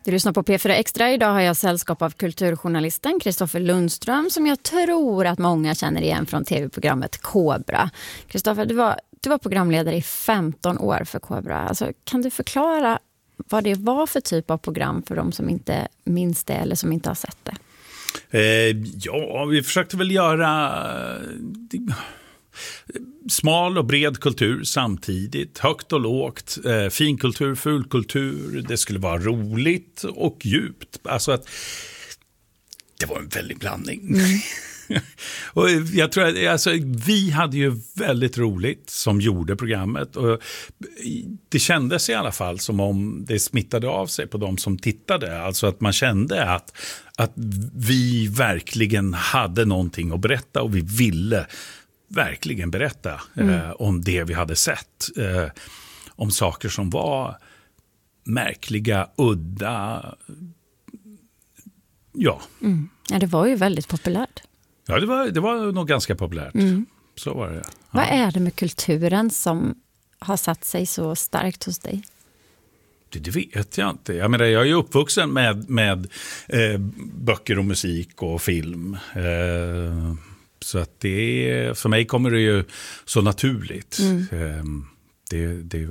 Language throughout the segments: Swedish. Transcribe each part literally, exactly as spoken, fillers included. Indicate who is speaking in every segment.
Speaker 1: Du lyssnar på P fyra Extra. Idag har jag sällskap av kulturjournalisten Kristoffer Lundström som jag tror att många känner igen från tv-programmet Kobra. Kristoffer, du var, du var programledare i femton år för Kobra. Alltså, kan du förklara vad det var för typ av program för de som inte minns det eller som inte har sett det?
Speaker 2: Eh, ja, vi försökte väl göra eh, smal och bred kultur samtidigt, högt och lågt, eh, finkultur, fulkultur, det skulle vara roligt och djupt. Alltså att det var en väldig blandning. Mm. Och jag tror att alltså, vi hade ju väldigt roligt som gjorde programmet och det kändes i alla fall som om det smittade av sig på de som tittade. Alltså att man kände att, att vi verkligen hade någonting att berätta och vi ville verkligen berätta mm. eh, om det vi hade sett. Eh, om saker som var märkliga, udda. Ja.
Speaker 1: Mm. Ja, det var ju väldigt populärt.
Speaker 2: Ja, det var, det var nog ganska populärt. Mm. Så var det. Ja.
Speaker 1: Vad är det med kulturen som har satt sig så starkt hos dig?
Speaker 2: Det, det vet jag inte. Jag menar, jag är ju uppvuxen med, med eh, böcker och musik och film. Eh, så att det är, för mig kommer det ju så naturligt. Mm. Eh, det, det,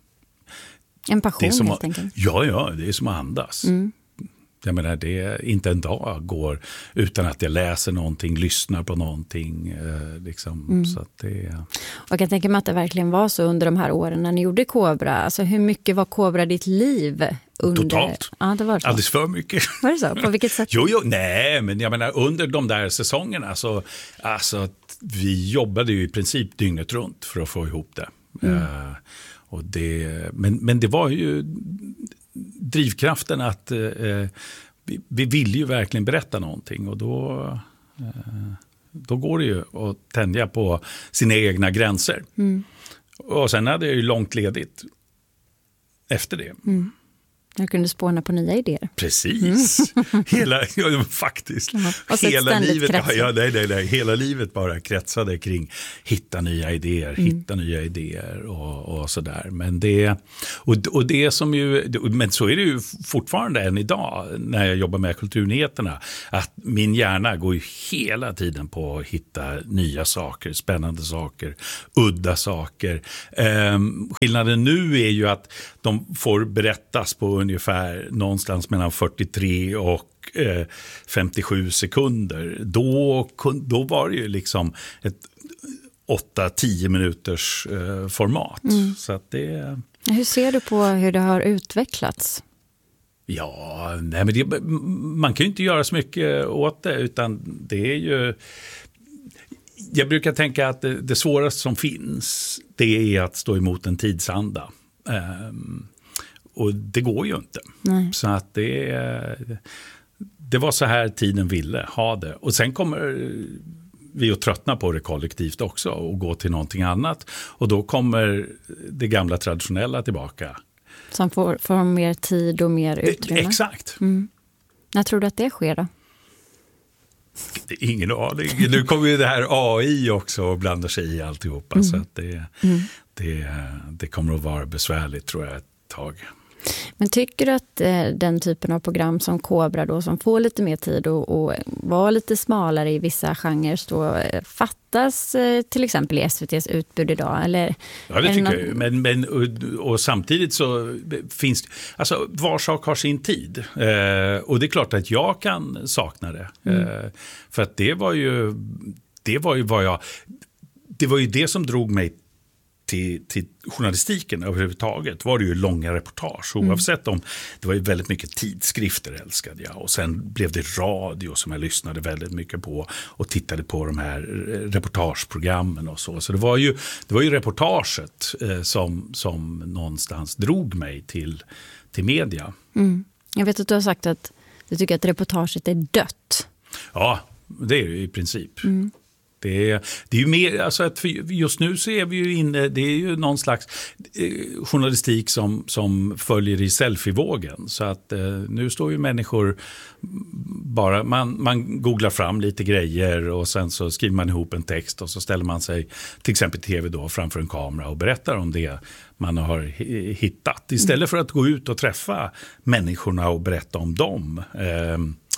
Speaker 1: en passion
Speaker 2: det är som,
Speaker 1: helt enkelt.
Speaker 2: Ja, ja, det är som att andas. Mm. Jag menar, det är inte en dag går utan att jag läser någonting, lyssnar på någonting. Eh, liksom. Mm. Så att det...
Speaker 1: Och jag kan tänka mig att det verkligen var så under de här åren när ni gjorde Kobra. Alltså hur mycket var Kobra ditt liv? Under...
Speaker 2: Totalt.
Speaker 1: Ja, det var så.
Speaker 2: Alldeles för mycket.
Speaker 1: Var det så? På vilket sätt?
Speaker 2: jo, jo, nej, men jag menar under de där säsongerna så alltså, vi jobbade ju i princip dygnet runt för att få ihop det. Mm. Uh, och det men, men det var ju drivkraften att uh, vi, vi ville ju verkligen berätta någonting och då, uh, då går det ju att tänja på sina egna gränser. Mm. Och sen hade jag ju långt ledigt efter det.
Speaker 1: Mm. Jag kunde spåna på nya idéer.
Speaker 2: Precis. Mm. Hela, ja, faktiskt. Ja, hela livet, ja, nej, nej, nej. Hela livet bara kretsade kring hitta nya idéer, mm. hitta nya idéer och, och sådär. Men det, och, och det som ju, men så är det ju fortfarande än idag när jag jobbar med kulturnyheterna. Att min hjärna går ju hela tiden på att hitta nya saker, spännande saker, udda saker. Ehm, skillnaden nu är ju att de får berättas på ungefär någonstans mellan fyrtiotre och eh, femtiosju sekunder. Då, då var det ju liksom ett åtta till tio minuters eh, format. Mm. Så att det...
Speaker 1: Hur ser du på hur det har utvecklats?
Speaker 2: Ja, nej, men det, man kan ju inte göra så mycket åt det utan det är ju... Jag brukar tänka att det, det svåraste som finns det är att stå emot en tidsanda. Um, och det går ju inte. Nej. Så att det, det var så här tiden ville ha det. Och sen kommer vi att tröttna på det kollektivt också och gå till någonting annat. Och då kommer det gamla traditionella tillbaka.
Speaker 1: Som får, får mer tid och mer utrymme.
Speaker 2: Exakt.
Speaker 1: Mm. När tror du att det sker då?
Speaker 2: Det är ingen aning. Nu kommer ju det här A I också och blandar sig i alltihopa. Mm. Så att det, mm. det, det kommer att vara besvärligt tror jag ett tag.
Speaker 1: Men tycker du att eh, den typen av program som Kobra då som får lite mer tid och, och var lite smalare i vissa genrer då eh, fattas eh, till exempel i S V T:s utbud idag? Eller,
Speaker 2: ja, det tycker någon... jag. Men, men, och, och samtidigt så finns alltså var sak har sin tid. Eh, och det är klart att jag kan sakna det. Mm. Eh, för att det var ju det var ju vad jag det var ju det som drog mig Till, till journalistiken överhuvudtaget var det ju långa reportage oavsett om det var ju väldigt mycket tidskrifter älskade jag och sen blev det radio som jag lyssnade väldigt mycket på och tittade på de här reportageprogrammen och så så det var ju det var ju reportaget eh, som som någonstans drog mig till till media.
Speaker 1: Mm. Jag vet att du har sagt att du tycker att reportaget är dött.
Speaker 2: Ja, det är det i princip. Mm. Det är, det är ju mer, alltså att just nu så är vi ju inne, det är ju någon slags eh, journalistik som, som följer i selfievågen. Så att eh, nu står ju människor bara, man, man googlar fram lite grejer och sen så skriver man ihop en text och så ställer man sig till exempel tv då framför en kamera och berättar om det man har hittat. Istället för att gå ut och träffa människorna och berätta om dem. Eh,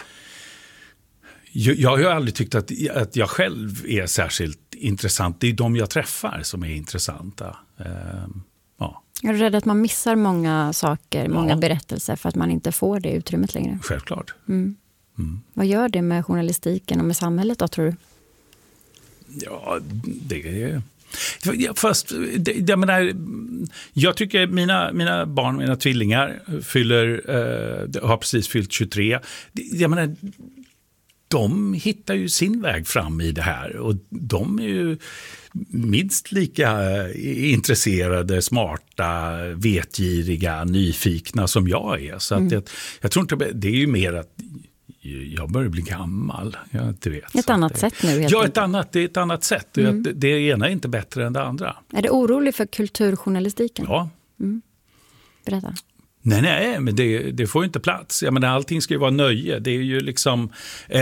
Speaker 2: Jag har ju aldrig tyckt att, att jag själv är särskilt intressant. Det är de jag träffar som är intressanta. Uh, ja.
Speaker 1: Är du rädd att man missar många saker, många ja. berättelser för att man inte får det utrymmet längre?
Speaker 2: Självklart.
Speaker 1: Mm. Mm. Vad gör det med journalistiken och med samhället då, tror du?
Speaker 2: Ja, det är... Fast, jag menar, jag tycker mina, mina barn, mina tvillingar fyller, uh, har precis fyllt tjugotre. Jag menar... De hittar ju sin väg fram i det här och de är ju minst lika intresserade, smarta, vetgiriga, nyfikna som jag är. Så att mm. jag, jag tror inte, det är ju mer att jag börjar bli gammal. Jag inte vet.
Speaker 1: Ett annat
Speaker 2: det,
Speaker 1: sätt nu helt
Speaker 2: Ja, ett annat, det är ett annat sätt. Mm. Det, det ena är inte bättre än det andra.
Speaker 1: Är du orolig för kulturjournalistiken?
Speaker 2: Ja.
Speaker 1: Mm. Berätta.
Speaker 2: Nej, nej, men det, det får ju inte plats. Jag menar, allting ska ju vara nöje. Det är ju liksom... Eh,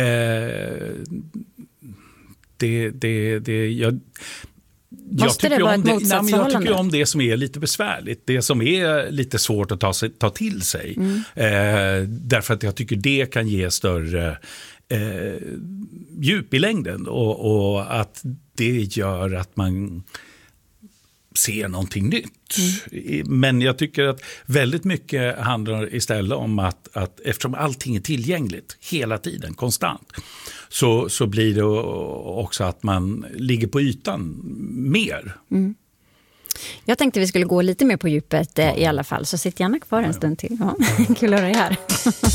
Speaker 2: det, det, det, jag,
Speaker 1: Måste
Speaker 2: jag
Speaker 1: det vara
Speaker 2: om
Speaker 1: ett
Speaker 2: det,
Speaker 1: motsatsförhållande?
Speaker 2: nej, jag tycker om det som är lite besvärligt. Det som är lite svårt att ta, sig, ta till sig. Mm. Eh, därför att jag tycker det kan ge större eh, djup i längden. Och, och att det gör att man... se någonting nytt. Mm. Men jag tycker att väldigt mycket handlar istället om att, att eftersom allting är tillgängligt hela tiden, konstant, så, så blir det också att man ligger på ytan mer.
Speaker 1: Mm. Jag tänkte vi skulle gå lite mer på djupet ja. i alla fall, så sitt gärna kvar en ja. stund till. Ja. Kul att höra det här.